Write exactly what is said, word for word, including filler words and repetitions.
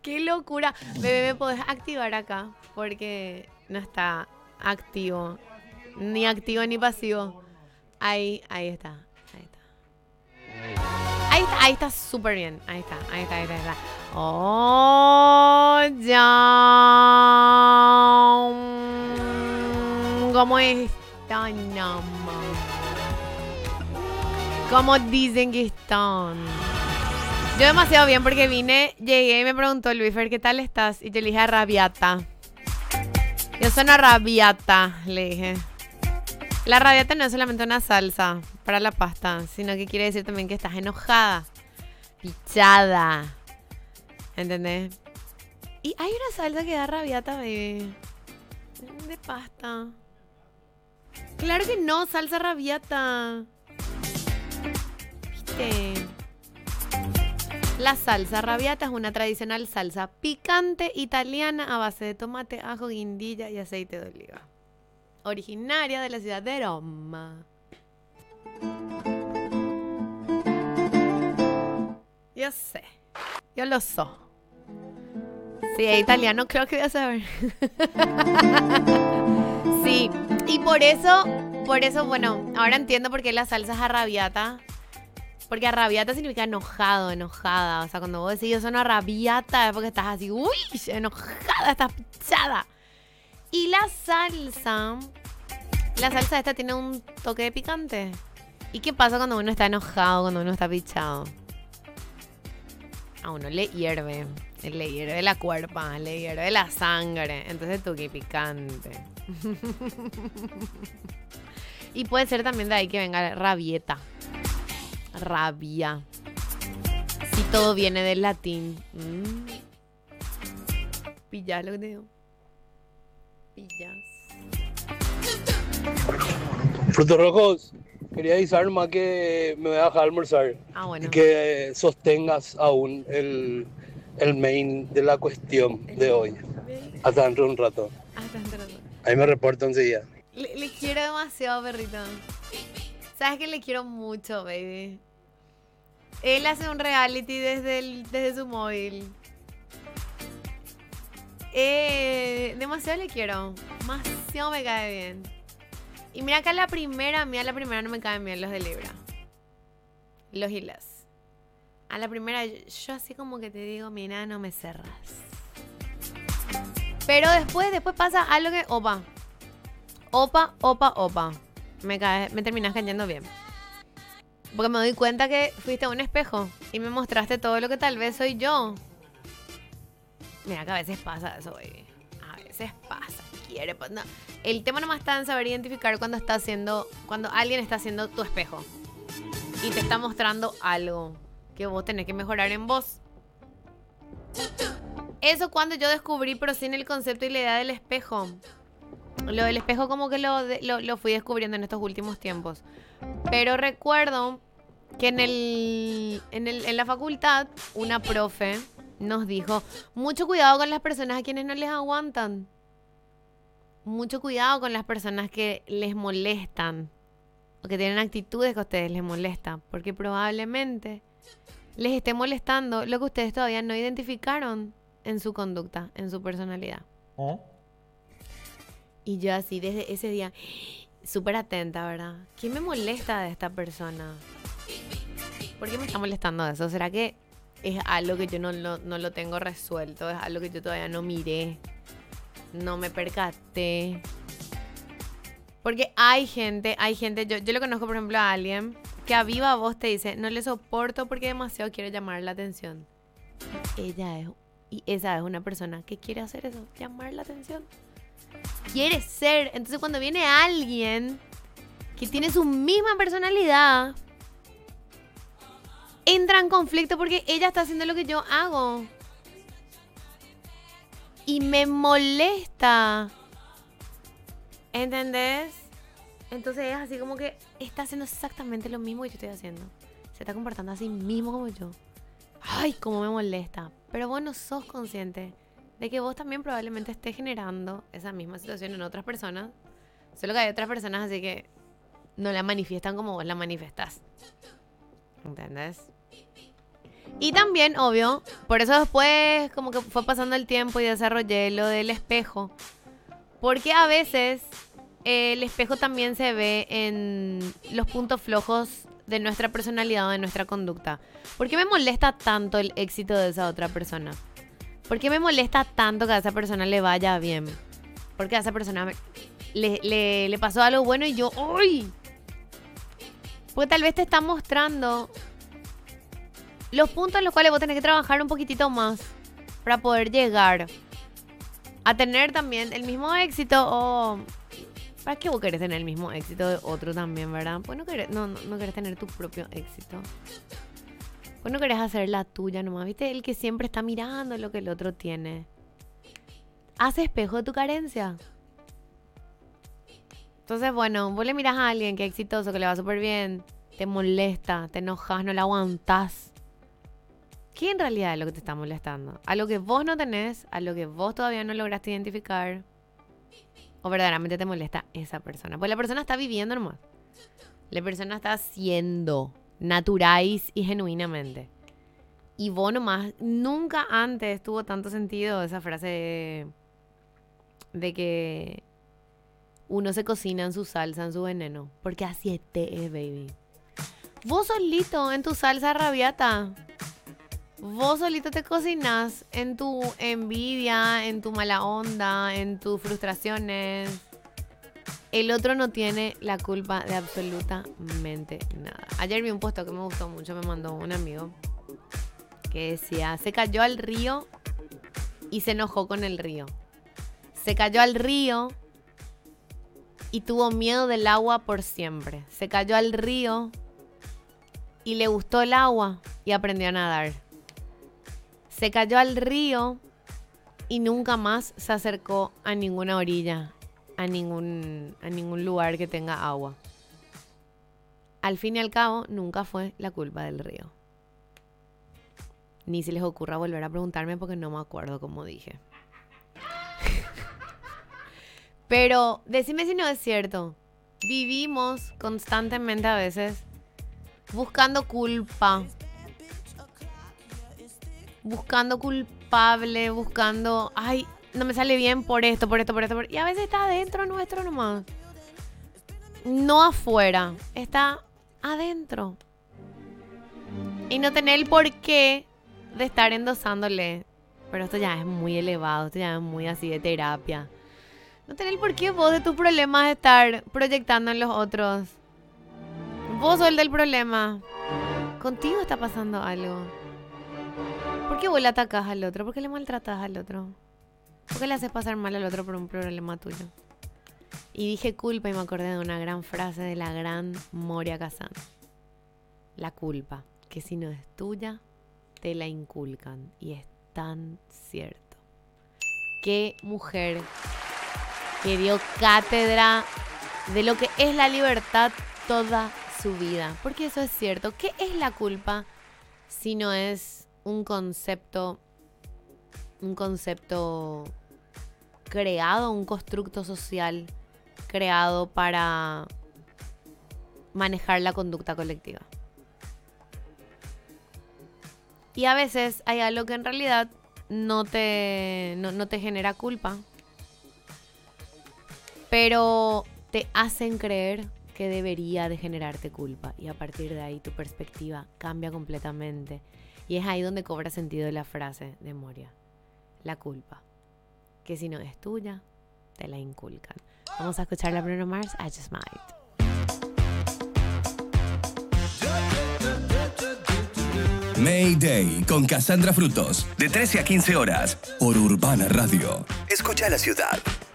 ¡Qué locura! Bebé, ¿me podés activar acá? Porque no está activo. Ni activo ni pasivo. Ahí, ahí está. Ahí está. Ahí está, ahí está súper bien. Ahí está, ahí está, ahí está, ahí está. Oh, ya. ¿Cómo están, mamá? ¿Cómo dicen que están? Yo demasiado bien porque vine, llegué y me preguntó Luisfer, ¿qué tal estás? Y yo le dije rabiata. Yo soy una rabiata, le dije. La rabiata no es solamente una salsa para la pasta, sino que quiere decir también que estás enojada, pichada. ¿Entendés? Y hay una salsa que da rabiata, baby. De pasta. Claro que no, salsa rabiata. ¿Viste? La salsa rabiata es una tradicional salsa picante italiana a base de tomate, ajo, guindilla y aceite de oliva. Originaria de la ciudad de Roma. Yo sé. Yo lo sé. Si es italiano, creo que voy a saber. Sí. Y por eso, por eso, bueno, ahora entiendo por qué la salsa es arrabiata. Porque arrabiata significa enojado, enojada. O sea, cuando vos decís yo soy una rabiata es porque estás así, uy, enojada, estás pichada. Y la salsa, la salsa esta tiene un toque de picante. ¿Y qué pasa cuando uno está enojado, cuando uno está pichado? A uno le hierve, le hierve la cuerpa, le hierve la sangre. Entonces toque picante. Y puede ser también de ahí que venga rabieta. Rabia. Si todo viene del latín. Mm. Pillas lo que te digo. Pillas. Frutos rojos, quería avisar más que me voy a dejar almorzar. Ah, bueno. Y que sostengas aún el, el main de la cuestión de hoy. Hasta dentro de un rato. Hasta dentro de un rato. Ahí me reporto enseguida. Le, le quiero demasiado, perrito. ¿Sabes que le quiero mucho, baby? Él hace un reality desde, el, desde su móvil. Eh, demasiado le quiero. Demasiado me cae bien. Y mira acá la primera, a mí a la primera no me caen bien los de Libra. Los y las. A la primera, yo, yo así como que te digo, mira, no me cerras. Pero después, después pasa algo que, opa. Opa, opa, opa. Me, cae, me terminas cayendo bien. Porque me doy cuenta que fuiste a un espejo y me mostraste todo lo que tal vez soy yo. Mira que a veces pasa eso, baby. A veces pasa. Quiere, pues no. El tema nomás está en saber identificar cuando está haciendo, cuando alguien está haciendo tu espejo y te está mostrando algo que vos tenés que mejorar en vos. Eso cuando yo descubrí, pero sin el concepto y la idea del espejo. Lo del espejo como que lo, lo, lo fui descubriendo en estos últimos tiempos. Pero recuerdo que en, el, en, el, en la facultad una profe nos dijo, mucho cuidado con las personas a quienes no les aguantan. Mucho cuidado con las personas que les molestan o que tienen actitudes que a ustedes les molestan, porque probablemente les esté molestando lo que ustedes todavía no identificaron en su conducta, en su personalidad. ¿Eh? Y yo así desde ese día, súper atenta, ¿verdad? ¿Qué me molesta de esta persona? ¿Por qué me está molestando eso? ¿Será que es algo que yo no lo, no lo tengo resuelto? ¿Es algo que yo todavía no miré? No me percaté. Porque hay gente, hay gente, yo, yo le conozco por ejemplo a alguien que a viva voz te dice, no le soporto porque demasiado quiere llamar la atención. Ella es, y esa es una persona que quiere hacer eso, llamar la atención. Quiere ser, entonces cuando viene alguien que tiene su misma personalidad, entra en conflicto porque ella está haciendo lo que yo hago. Y me molesta. ¿Entendés? Entonces es así como que está haciendo exactamente lo mismo que yo estoy haciendo. Se está comportando así mismo como yo. Ay, cómo me molesta. Pero vos no sos consciente de que vos también probablemente estés generando esa misma situación en otras personas. Solo que hay otras personas así que no la manifiestan como vos la manifestás. ¿Entendés? Y también, obvio, por eso después como que fue pasando el tiempo y desarrollé lo del espejo. Porque a veces eh, el espejo también se ve en los puntos flojos de nuestra personalidad o de nuestra conducta. ¿Por qué me molesta tanto el éxito de esa otra persona? ¿Por qué me molesta tanto que a esa persona le vaya bien? Porque a esa persona me, le, le, le pasó algo bueno y yo, ¡uy! Porque tal vez te está mostrando los puntos en los cuales vos tenés que trabajar un poquitito más para poder llegar a tener también el mismo éxito. O ¿para qué vos querés tener el mismo éxito de otro también, verdad? Pues no querés, no, no, no querés tener tu propio éxito. Pues no querés hacer la tuya nomás, ¿viste? El que siempre está mirando lo que el otro tiene. Haz espejo de tu carencia. Entonces, bueno, vos le mirás a alguien que es exitoso, que le va súper bien, te molesta, te enojas, no la aguantás. ¿Qué en realidad es lo que te está molestando? ¿A lo que vos no tenés? ¿A lo que vos todavía no lograste identificar? ¿O verdaderamente te molesta esa persona? Pues la persona está viviendo nomás. La persona está siendo naturais y genuinamente. Y vos nomás, nunca antes tuvo tanto sentido esa frase de, de que uno se cocina en su salsa, en su veneno. Porque así te es, baby. Vos solito en tu salsa rabiata. Vos solito te cocinas en tu envidia, en tu mala onda, en tus frustraciones. El otro no tiene la culpa de absolutamente nada. Ayer vi un post que me gustó mucho, me mandó un amigo que decía: se cayó al río y se enojó con el río. Se cayó al río y tuvo miedo del agua por siempre. Se cayó al río y le gustó el agua y aprendió a nadar. Se cayó al río y nunca más se acercó a ninguna orilla, a ningún, a ningún lugar que tenga agua. Al fin y al cabo, nunca fue la culpa del río. Ni se les ocurra volver a preguntarme porque no me acuerdo cómo dije. Pero decime si no es cierto. Vivimos constantemente a veces buscando culpa. Buscando culpable, buscando, ay, no me sale bien por esto, por esto, por esto, por... Y a veces está adentro nuestro nomás. No afuera, está adentro. Y no tener el porqué de estar endosándole. Pero esto ya es muy elevado, esto ya es muy así de terapia. No tener el porqué vos de tus problemas de estar proyectando en los otros. Vos sos el del problema. Contigo está pasando algo. ¿Por qué vos le atacás al otro? ¿Por qué le maltratás al otro? ¿Por qué le haces pasar mal al otro por un problema tuyo? Y dije culpa y me acordé de una gran frase de la gran Moria Kazan. La culpa, que si no es tuya, te la inculcan. Y es tan cierto. Qué mujer que dio cátedra de lo que es la libertad toda su vida. Porque eso es cierto. ¿Qué es la culpa si no es un concepto, un concepto creado, un constructo social creado para manejar la conducta colectiva? Y a veces hay algo que en realidad no te, no, no te genera culpa, pero te hacen creer que debería de generarte culpa. Y a partir de ahí tu perspectiva cambia completamente. Y es ahí donde cobra sentido la frase de Moria. La culpa, que si no es tuya, te la inculcan. Vamos a escuchar a Bruno Mars, I Just Might. Mayday con Cassandra Frutos, de trece a quince horas, por Urbana Radio. Escucha la ciudad.